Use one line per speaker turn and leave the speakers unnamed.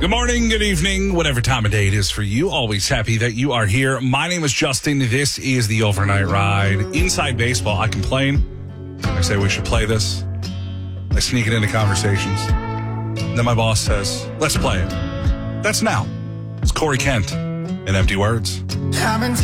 Good morning, good evening, whatever time of day it is for you. Always happy that you are here. My name is Justin. This is the Overnight Ride. Inside baseball, I complain. I say we should play this. I sneak it into conversations. Then my boss says, let's play it. That's now. It's Corey Kent and Empty Words.